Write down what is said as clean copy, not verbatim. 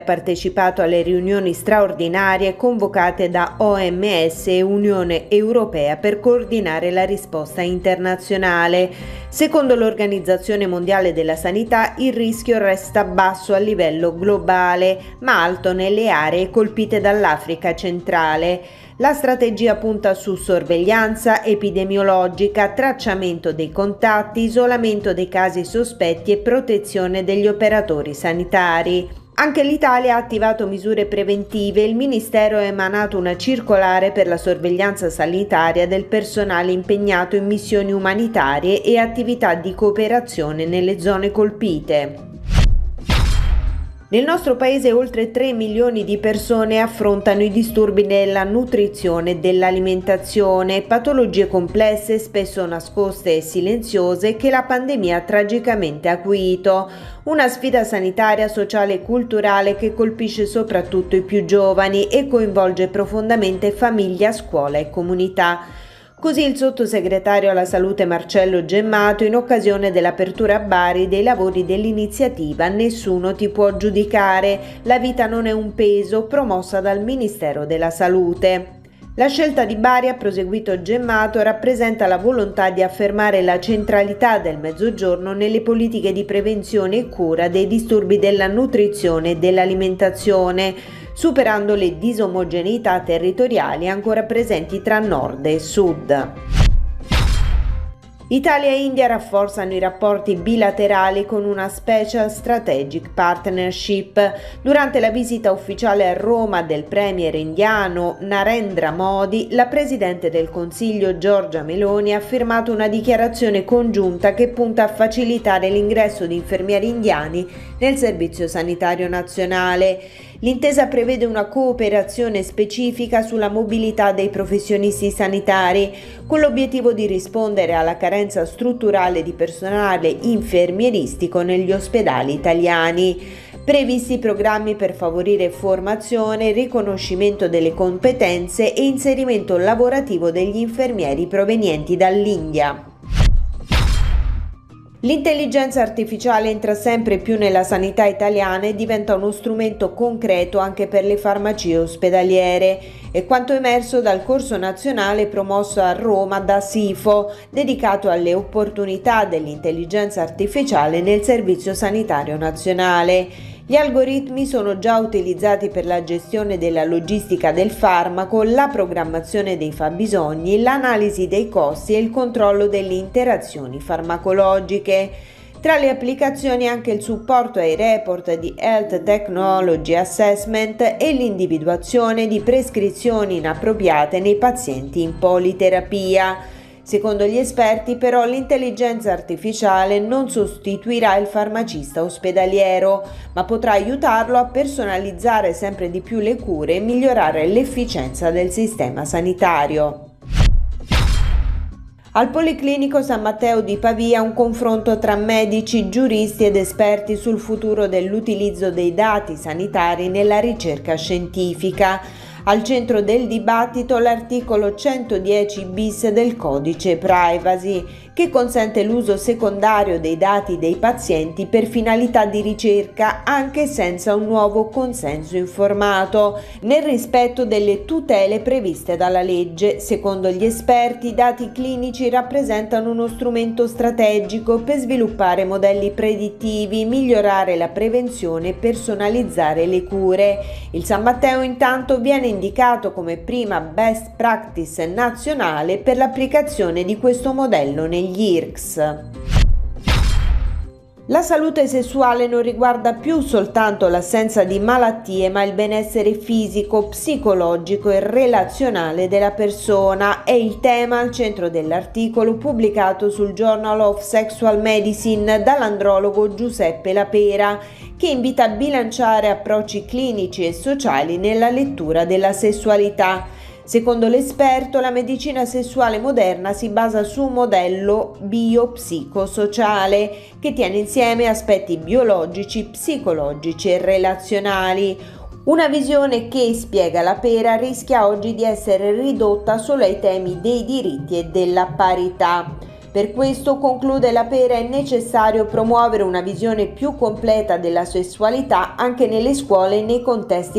partecipato alle riunioni straordinarie convocate da OMS e Unione Europea per coordinare la risposta internazionale. Secondo l'Organizzazione Mondiale della Sanità, il rischio resta basso a livello globale, ma alto nelle aree colpite dall'Africa centrale. La strategia punta su sorveglianza epidemiologica, tracciamento dei contatti, isolamento dei casi sospetti e protezione degli operatori sanitari. Anche l'Italia ha attivato misure preventive. Il Ministero ha emanato una circolare per la sorveglianza sanitaria del personale impegnato in missioni umanitarie e attività di cooperazione nelle zone colpite. Nel nostro paese oltre 3 milioni di persone affrontano i disturbi della nutrizione e dell'alimentazione, patologie complesse spesso nascoste e silenziose che la pandemia ha tragicamente acuito. Una sfida sanitaria, sociale e culturale che colpisce soprattutto i più giovani e coinvolge profondamente famiglia, scuola e comunità. Così il sottosegretario alla salute Marcello Gemmato in occasione dell'apertura a Bari dei lavori dell'iniziativa Nessuno ti può giudicare, la vita non è un peso, promossa dal Ministero della Salute. La scelta di Bari, ha proseguito Gemmato, rappresenta la volontà di affermare la centralità del Mezzogiorno nelle politiche di prevenzione e cura dei disturbi della nutrizione e dell'alimentazione, superando le disomogeneità territoriali ancora presenti tra nord e sud. Italia e India rafforzano i rapporti bilaterali con una Special Strategic Partnership. Durante la visita ufficiale a Roma del premier indiano Narendra Modi, la Presidente del Consiglio Giorgia Meloni ha firmato una dichiarazione congiunta che punta a facilitare l'ingresso di infermieri indiani nel Servizio Sanitario Nazionale. L'intesa prevede una cooperazione specifica sulla mobilità dei professionisti sanitari, con l'obiettivo di rispondere alla carenza strutturale di personale infermieristico negli ospedali italiani. Previsti programmi per favorire formazione, riconoscimento delle competenze e inserimento lavorativo degli infermieri provenienti dall'India. L'intelligenza artificiale entra sempre più nella sanità italiana e diventa uno strumento concreto anche per le farmacie ospedaliere. È quanto emerso dal corso nazionale promosso a Roma da SIFO, dedicato alle opportunità dell'intelligenza artificiale nel Servizio Sanitario Nazionale. Gli algoritmi sono già utilizzati per la gestione della logistica del farmaco, la programmazione dei fabbisogni, l'analisi dei costi e il controllo delle interazioni farmacologiche. Tra le applicazioni anche il supporto ai report di Health Technology Assessment e l'individuazione di prescrizioni inappropriate nei pazienti in politerapia. Secondo gli esperti, però, l'intelligenza artificiale non sostituirà il farmacista ospedaliero, ma potrà aiutarlo a personalizzare sempre di più le cure e migliorare l'efficienza del sistema sanitario. Al Policlinico San Matteo di Pavia un confronto tra medici, giuristi ed esperti sul futuro dell'utilizzo dei dati sanitari nella ricerca scientifica. Al centro del dibattito l'articolo 110 bis del codice privacy, che consente l'uso secondario dei dati dei pazienti per finalità di ricerca anche senza un nuovo consenso informato, nel rispetto delle tutele previste dalla legge. Secondo gli esperti, i dati clinici rappresentano uno strumento strategico per sviluppare modelli predittivi, migliorare la prevenzione e personalizzare le cure. Il San Matteo intanto viene indicato come prima best practice nazionale per l'applicazione di questo modello negli IRCS. La salute sessuale non riguarda più soltanto l'assenza di malattie, ma il benessere fisico, psicologico e relazionale della persona. È il tema al centro dell'articolo pubblicato sul Journal of Sexual Medicine dall'andrologo Giuseppe Lapera, che invita a bilanciare approcci clinici e sociali nella lettura della sessualità. Secondo l'esperto, la medicina sessuale moderna si basa su un modello biopsicosociale che tiene insieme aspetti biologici, psicologici e relazionali. Una visione che, spiega Lapera, rischia oggi di essere ridotta solo ai temi dei diritti e della parità. Per questo, conclude la Pera, è necessario promuovere una visione più completa della sessualità anche nelle scuole e nei contesti